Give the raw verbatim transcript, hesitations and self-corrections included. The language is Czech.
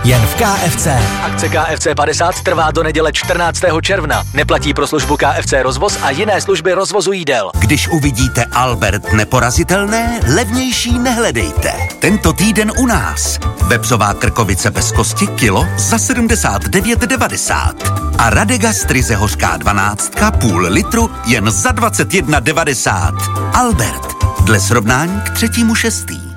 jen v K F C. Akce K F C padesát trvá do neděle čtrnáctého června. Neplatí pro službu K F C Rozvoz a jiné služby rozvozu jídel. Když uvidíte Albert neporazitelné, levnější nehledejte. Tento týden u nás. Vepřová krkovice bez kosti kilo za sedmdesát devět devadesát. A Radegast ryze hořká dvanáctka půl litru jen za dvacet jedna devadesát. Albert. Dle srovnání k třetímu šestý.